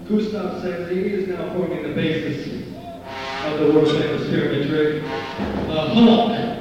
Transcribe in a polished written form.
Gustav Sensi is now forming the basis of the world famous pyramid trick, the Hulk.